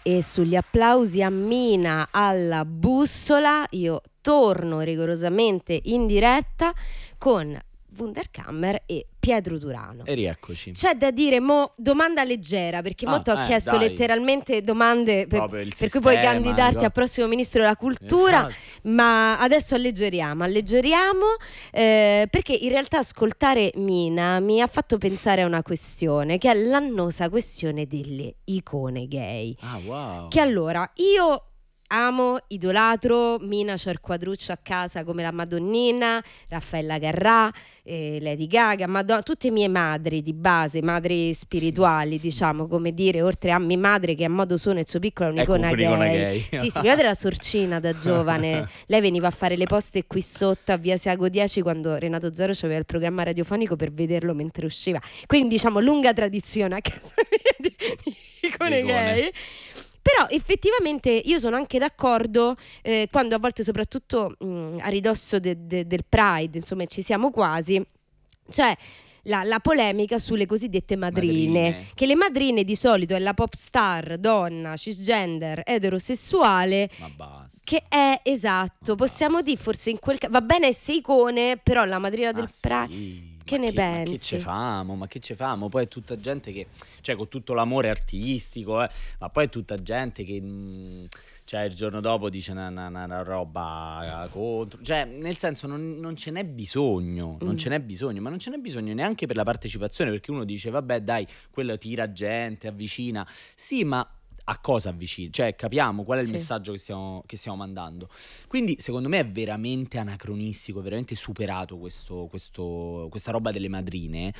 E sugli applausi a Mina alla bussola io torno rigorosamente in diretta con Wunderkammer e Pietro Turano. E rieccoci. C'è da dire, domanda leggera, perché mo ti ho chiesto letteralmente domande per cui puoi candidarti a prossimo ministro della cultura, ma adesso alleggeriamo, perché in realtà ascoltare Mina mi ha fatto pensare a una questione, che è l'annosa questione delle icone gay. Wow. Che allora, io amo, idolatro, Mina c'ha il quadruccio a casa come la Madonnina, Raffaella Carrà, Lady Gaga, tutte mie madri di base, madri spirituali, diciamo, come dire, oltre a mia madre che a modo suo nel suo piccolo è un'icona gay. Sì, mia madre era sorcina da giovane, lei veniva a fare le poste qui sotto a Via Siago 10 quando Renato Zero c'aveva il programma radiofonico per vederlo mentre usciva, quindi diciamo lunga tradizione a casa mia di icone gay. Però effettivamente io sono anche d'accordo quando a volte, soprattutto a ridosso del Pride, insomma ci siamo quasi, cioè la polemica sulle cosiddette madrine, che le madrine di solito è la pop star, donna, cisgender, eterosessuale, ma basta. Che è esatto, possiamo dire forse in quel caso, va bene essere icone, però la madrina del Pride... Sì. Che ne pensi? Ma che ce famo? Poi è tutta gente che, cioè con tutto l'amore artistico, ma poi è tutta gente che cioè il giorno dopo dice una roba contro, cioè nel senso non ce n'è bisogno, ma non ce n'è bisogno neanche per la partecipazione, perché uno dice vabbè dai, quello tira gente, avvicina, sì, ma a cosa avvicina? Cioè capiamo qual è il messaggio che stiamo mandando. Quindi secondo me è veramente anacronistico, è veramente superato questa roba delle madrine,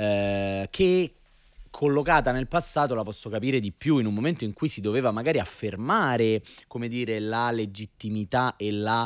che collocata nel passato la posso capire di più, in un momento in cui si doveva magari affermare, come dire, la legittimità e la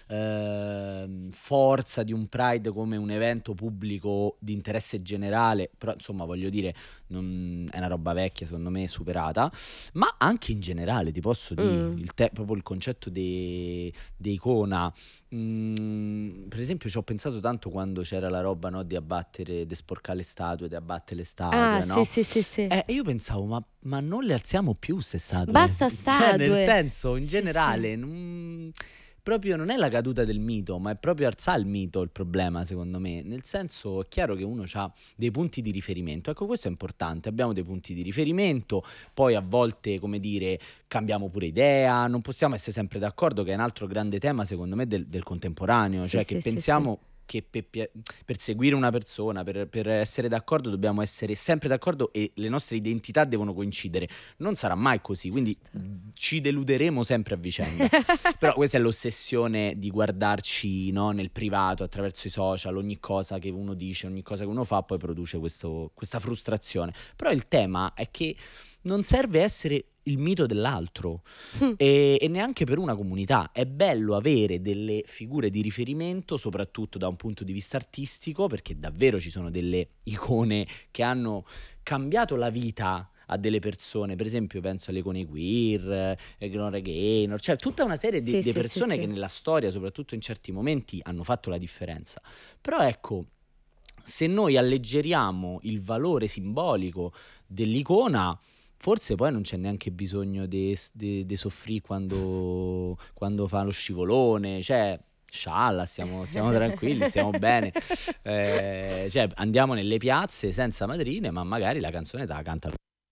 forza di un Pride come un evento pubblico di interesse generale, però insomma voglio dire è una roba vecchia, secondo me superata, ma anche in generale ti posso dire proprio il concetto di icona. Per esempio ci ho pensato tanto quando c'era la roba, no, di abbattere, di sporcare le statue, di abbattere le statue, no? Sì. Io pensavo ma non le alziamo più queste statue, basta statue, cioè, nel senso in generale proprio non è la caduta del mito, ma è proprio alzare il mito il problema, secondo me. Nel senso, è chiaro che uno ha dei punti di riferimento. Ecco, questo è importante. Abbiamo dei punti di riferimento, poi a volte, come dire, cambiamo pure idea, non possiamo essere sempre d'accordo, che è un altro grande tema, secondo me, del contemporaneo. Cioè che pensiamo che per seguire una persona, per essere d'accordo, dobbiamo essere sempre d'accordo e le nostre identità devono coincidere. Non sarà mai così, quindi ci deluderemo sempre a vicenda. Però questa è l'ossessione di guardarci, no, nel privato, attraverso i social, ogni cosa che uno dice, ogni cosa che uno fa poi produce questa frustrazione. Però il tema è che non serve essere il mito dell'altro e neanche per una comunità. È bello avere delle figure di riferimento, soprattutto da un punto di vista artistico, perché davvero ci sono delle icone che hanno cambiato la vita a delle persone. Per esempio penso alle icone queer, Gloria Gaynor, cioè tutta una serie di persone che nella storia, soprattutto in certi momenti, hanno fatto la differenza. Però ecco, se noi alleggeriamo il valore simbolico dell'icona, forse poi non c'è neanche bisogno di soffrire quando fa lo scivolone, cioè scialla, stiamo tranquilli, stiamo bene, cioè andiamo nelle piazze senza madrine, ma magari la canzone te la canta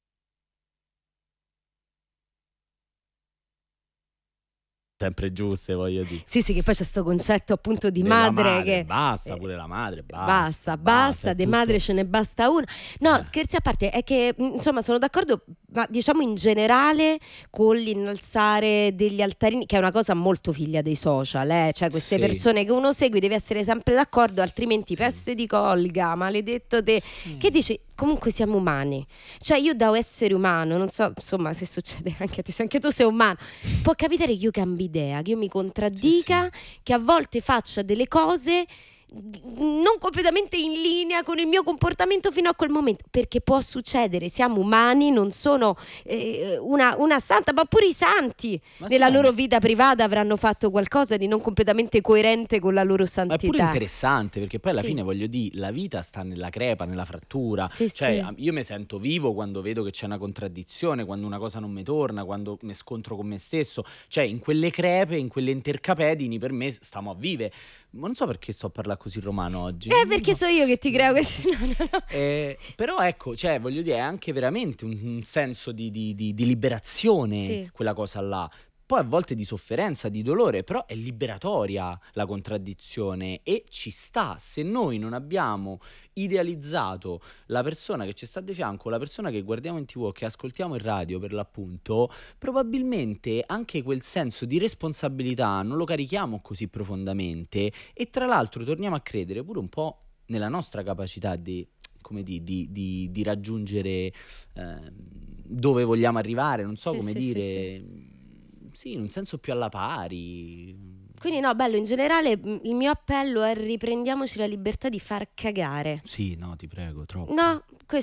sempre giuste, voglio dire. Sì, che poi c'è sto concetto appunto di madre che basta, pure la madre, basta, di madre ce ne basta una. No, scherzi a parte, è che insomma sono d'accordo, ma diciamo in generale con l'innalzare degli altarini, che è una cosa molto figlia dei social, cioè queste persone che uno segue deve essere sempre d'accordo, altrimenti peste di colga, maledetto te. Che dici? Comunque siamo umani, cioè io da essere umano, non so insomma se succede anche a te, se anche tu sei umano, può capitare che io cambi idea, che io mi contraddica, che a volte faccia delle cose non completamente in linea con il mio comportamento fino a quel momento, perché può succedere, siamo umani, non sono una santa, ma pure i santi Ma nella strano. loro vita privata avranno fatto qualcosa di non completamente coerente con la loro Ma è pure santità. interessante perché poi alla Sì, fine voglio dire, la vita sta nella crepa, nella frattura. sì, Cioè, sì. io mi sento vivo quando vedo che c'è una contraddizione, quando una cosa non mi torna, quando mi scontro con me stesso. Cioè, in quelle crepe, in quelle intercapedini, per me stiamo a vive. Ma non so perché sto a parlare così romano oggi. Non Perché lo so io che ti creo so. questi... No, no, no. Però ecco, cioè, voglio dire, è anche veramente un senso di liberazione Sì. quella cosa là. Poi a volte di sofferenza, di dolore, però è liberatoria la contraddizione e ci sta. Se noi non abbiamo idealizzato la persona che ci sta di fianco, la persona che guardiamo in TV o che ascoltiamo in radio per l'appunto, probabilmente anche quel senso di responsabilità non lo carichiamo così profondamente e tra l'altro torniamo a credere pure un po' nella nostra capacità di, come di raggiungere dove vogliamo arrivare, non so Sì, come sì, sì, sì. dire, sì, in un senso più alla pari. Quindi no, bello, in generale il mio appello è riprendiamoci la libertà di far cagare. Sì, no, ti prego, troppo. No,